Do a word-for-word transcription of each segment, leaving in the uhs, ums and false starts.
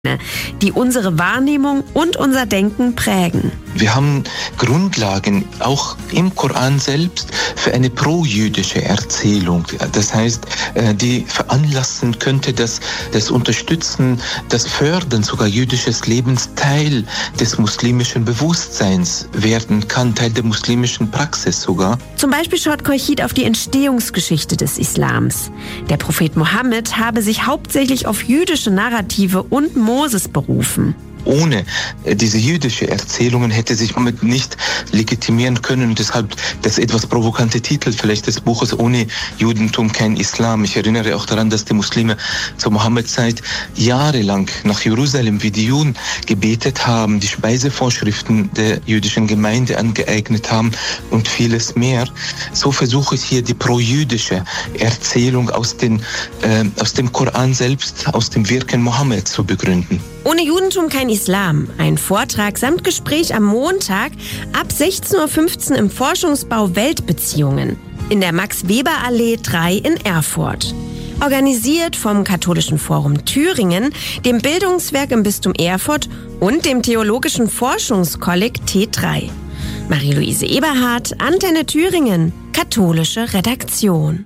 die unsere Wahrnehmung und unser Denken prägen. Wir haben Grundlagen auch im Koran selbst für eine pro-jüdische Erzählung. Das heißt, die veranlassen könnte, dass das Unterstützen, das Fördern sogar jüdisches Lebens Teil des muslimischen Bewusstseins werden kann, Teil der muslimischen Praxis sogar. Zum Beispiel schaut Khorshid auf die Entstehungsgeschichte des Islams. Der Prophet Mohammed habe sich hauptsächlich auf jüdische Narrative und Moses berufen. Ohne diese jüdische Erzählungen hätte sich Mohammed nicht legitimieren können. Und deshalb das etwas provokante Titel vielleicht des Buches Ohne Judentum kein Islam. Ich erinnere auch daran, dass die Muslime zur Mohammed-Zeit jahrelang nach Jerusalem wie die Juden gebetet haben, die Speisevorschriften der jüdischen Gemeinde angeeignet haben und vieles mehr. So versuche ich hier die pro-jüdische Erzählung aus, den, äh, aus dem Koran selbst, aus dem Wirken Mohammed zu begründen. Ohne Judentum kein Islam. Ein Vortrag samt Gespräch am Montag ab sechzehn Uhr fünfzehn im Forschungsbau Weltbeziehungen in der Max-Weber-Allee drei in Erfurt. Organisiert vom Katholischen Forum Thüringen, dem Bildungswerk im Bistum Erfurt und dem Theologischen Forschungskolleg T drei. Marie-Louise Eberhardt, Antenne Thüringen, katholische Redaktion.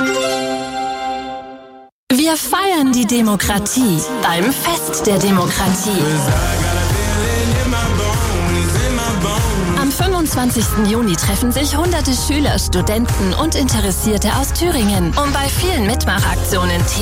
Wir feiern die Demokratie beim Fest der Demokratie. Am fünfundzwanzigsten Juni treffen sich hunderte Schüler, Studenten und Interessierte aus Thüringen, um bei vielen Mitmachaktionen